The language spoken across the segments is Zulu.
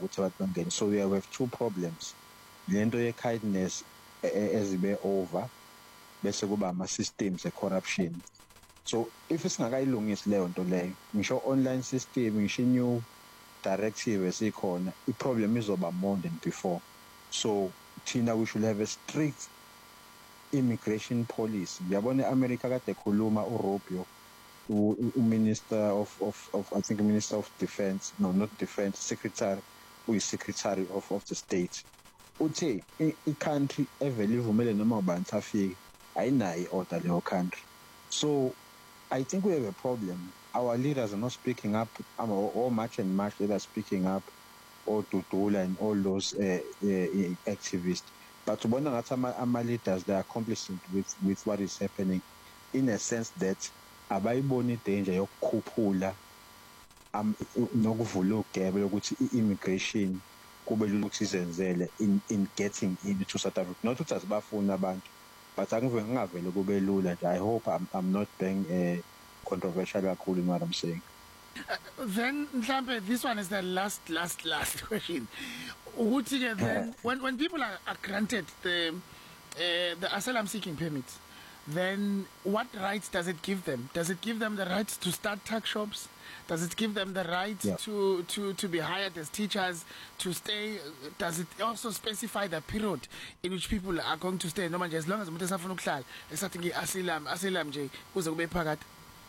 ukuthi abantu bangene. So we have two problems. Lento ye-kindness ezibe over bese kuba ama-systems e-corruption. So if singakayilungisi leyo nto leyo, ngisho online system, ngisho i-new directive esikhona, i-problem izoba more than before. So thina we should have a strict immigration policy. Ngiyabona e-America kade khuluma uRubio, Minister of I think Minister of Defense, no, not Defense, Secretary, who is Secretary of the State. Uthe i-country evele ivumele noma ubani afike ayinayo i-order leyo country. So I think we have a problem. Our leaders are not speaking up, or much and much they are speaking up, or Dudula and all those activists. But to our leaders, they are complicit with what is happening, in a sense that abayiboni danger yokukhuphula nokuvula ugebe lokuthi i-immigration kube lula ukuthi izenzele in getting into South Africa. Not ukuthi asibafuna abantu, but angavele kube lula nje. I hope I'm not being controversial kakhulu in what I'm saying. Then Mhlambe, this one is the last question. Then when people are granted the asylum seeking permit, then what rights does it give them? Does it give them the right to start tuck shops? Does it give them the right to be hired as teachers, to stay? Does it also specify the period in which people are going to stay? No, as long as umuntu esafuna ukuhlala esathi asylum nje kuze kube phakathi.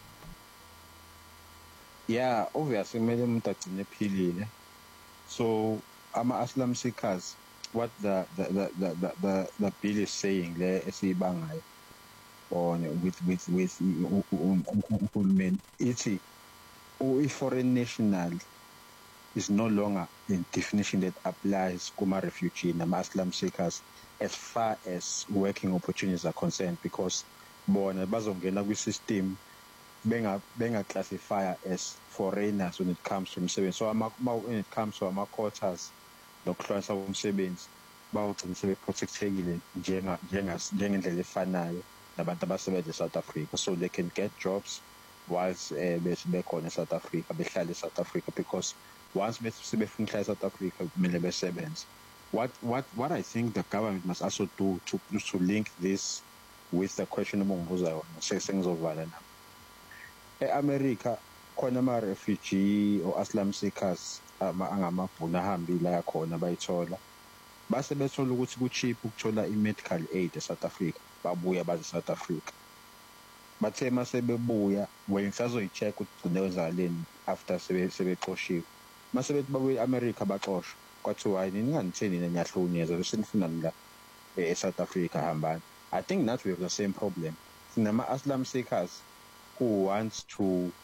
Yeah, obviously kumele umuntu agcine ephilile. So ama-asylum seekers, what the bill is saying le esiyibangayo on with uhulumeni ithi i-foreign national is no longer a definition that applies kuma-refugee nama-asylum seekers as far as working opportunities are concerned, because bona bazongena kwi-system benga classifier as foreigners when it comes to umsebenzi. So when it comes to ama-quotas nokuhlukanisa komsebenzi bawugcina sebeprotectekile njengendlela efanayo nabantu abasebenza eSouth Africa, so they can get jobs whilst bekhona eSouth Africa, behlala eSouth Africa, because once sebefuna ukuhlala eSouth Africa kumele besebenze. What I think the government must also do to link this with the question obungibuza yona sengizovala nami. E-America khona ama-refugee or asylum seekers angamabhunu ahambile ayakhona bayithola, base bethola ukuthi ku-cheap ukuthola i-medical aid eSouth Africa, babuya baze South Africa. Bathe mase bebuya wena sazoyi-check ukuthi kwenzakaleni after sebexoshiwe. Mase bethi babuye e-America baxoshwa, kwathiwa hayi ningangitheni nina niyahlukunyezwa bese nifunani la eSouth Africa hambani. I think that we have the same problem. Sinama-asylum seekers who wants to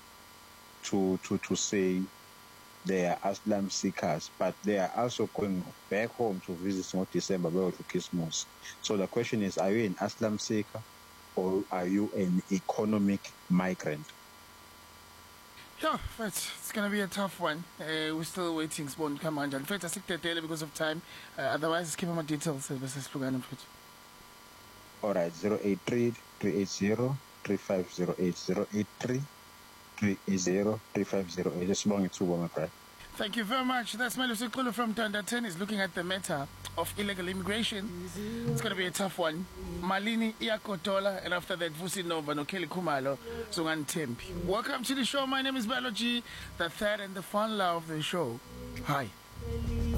say they are asylum seekers, but they are also going back home to visit in December to Christmas. So the question is, are you an asylum seeker or are you an economic migrant? Yeah, it's going to be a tough one. We're still waiting. Come on, John. I stick the daily because of time. Otherwise, keep my details. All right, 083-380-3508, 083-380-3508. Just long it through, my friend. Thank you very much. That's Melusi Kulu from Tanda 10 is looking at the matter of illegal immigration. It's going to be a tough one. Malini Iakotola, and after that, Vusi Nova, Nokeli Kumalo, Sungan Tempi. Welcome to the show. My name is Biology, the third and the final of the show. Hi.